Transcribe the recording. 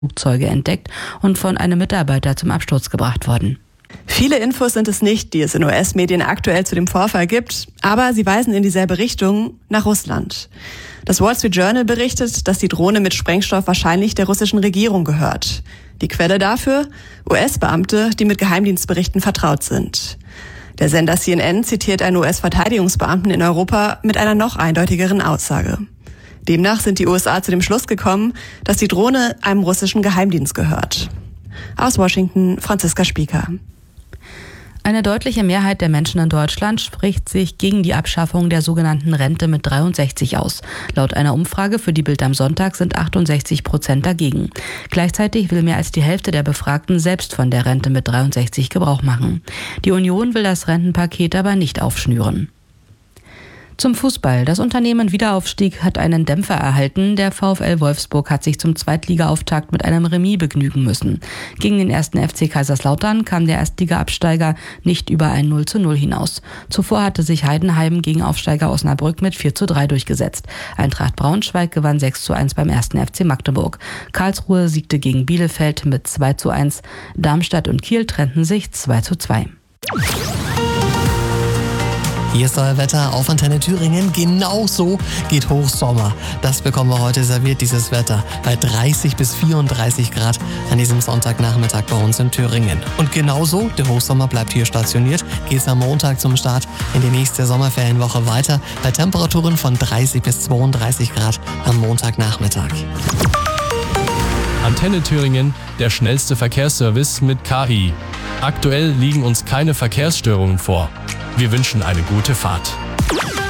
Flugzeuge entdeckt und von einem Mitarbeiter zum Absturz gebracht worden. Viele Infos sind es nicht, die es in US-Medien aktuell zu dem Vorfall gibt, aber sie weisen in dieselbe Richtung, nach Russland. Das Wall Street Journal berichtet, dass die Drohne mit Sprengstoff wahrscheinlich der russischen Regierung gehört. Die Quelle dafür? US-Beamte, die mit Geheimdienstberichten vertraut sind. Der Sender CNN zitiert einen US-Verteidigungsbeamten in Europa mit einer noch eindeutigeren Aussage. Demnach sind die USA zu dem Schluss gekommen, dass die Drohne einem russischen Geheimdienst gehört. Aus Washington, Franziska Spieker. Eine deutliche Mehrheit der Menschen in Deutschland spricht sich gegen die Abschaffung der sogenannten Rente mit 63 aus. Laut einer Umfrage für die Bild am Sonntag sind 68% dagegen. Gleichzeitig will mehr als die Hälfte der Befragten selbst von der Rente mit 63 Gebrauch machen. Die Union will das Rentenpaket aber nicht aufschnüren. Zum Fußball. Das Unternehmen Wiederaufstieg hat einen Dämpfer erhalten. Der VfL Wolfsburg hat sich zum Zweitliga-Auftakt mit einem Remis begnügen müssen. Gegen den 1. FC Kaiserslautern kam der Erstliga-Absteiger nicht über ein 0:0 hinaus. Zuvor hatte sich Heidenheim gegen Aufsteiger Osnabrück mit 4:3 durchgesetzt. Eintracht Braunschweig gewann 6:1 beim 1. FC Magdeburg. Karlsruhe siegte gegen Bielefeld mit 2:1. Darmstadt und Kiel trennten sich 2:2. Hier ist euer Wetter auf Antenne Thüringen. Genauso geht Hochsommer. Das bekommen wir heute serviert, dieses Wetter. Bei 30 bis 34 Grad an diesem Sonntagnachmittag bei uns in Thüringen. Und genauso, der Hochsommer bleibt hier stationiert, geht es am Montag zum Start in die nächste Sommerferienwoche weiter. Bei Temperaturen von 30 bis 32 Grad am Montagnachmittag. Antenne Thüringen, der schnellste Verkehrsservice mit KI. Aktuell liegen uns keine Verkehrsstörungen vor. Wir wünschen eine gute Fahrt.